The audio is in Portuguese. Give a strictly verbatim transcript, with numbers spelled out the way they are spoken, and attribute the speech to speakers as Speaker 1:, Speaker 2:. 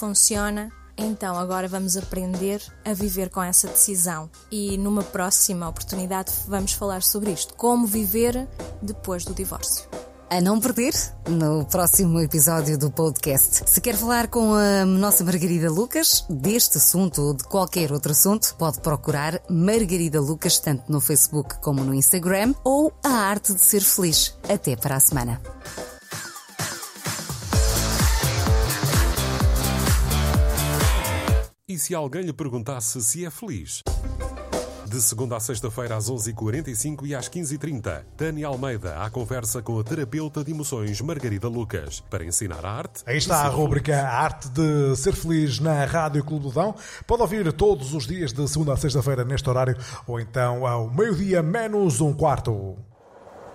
Speaker 1: funciona, então agora vamos aprender a viver com essa decisão. E numa próxima oportunidade vamos falar sobre isto, como viver depois do divórcio.
Speaker 2: A não perder no próximo episódio do podcast. Se quer falar com a nossa Margarida Lucas deste assunto ou de qualquer outro assunto, pode procurar Margarida Lucas tanto no Facebook como no Instagram, ou A Arte de Ser Feliz. Até para a semana.
Speaker 3: E se alguém lhe perguntasse se é feliz? De segunda a sexta-feira às onze e quarenta e cinco e às quinze e trinta, Tânia Almeida à conversa com a terapeuta de emoções Margarida Lucas para ensinar a arte.
Speaker 4: Aí está a rúbrica A Arte de Ser Feliz na Rádio Clube do Dão. Pode ouvir todos os dias de segunda a sexta-feira neste horário ou então ao meio-dia menos um quarto.